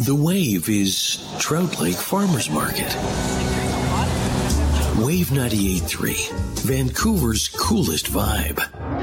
The Wave is Trout Lake Farmers Market. Wave 98.3, Vancouver's coolest vibe.